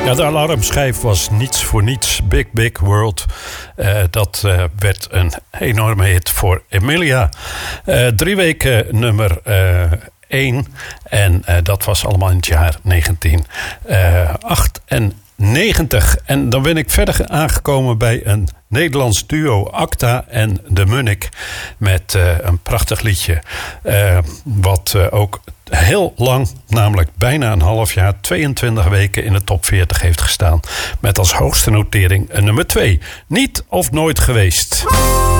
Ja, de alarmschijf was niets voor niets. Big Big World. Dat werd een enorme hit voor Emilia. 3 weken nummer 1. En dat was allemaal in het jaar 1998. En dan ben ik verder aangekomen bij een Nederlands duo, Acta en de Munnik. Met een prachtig liedje. Wat ook heel lang, namelijk bijna een half jaar, 22 weken in de top 40 heeft gestaan. Met als hoogste notering een nummer 2. Niet of nooit geweest.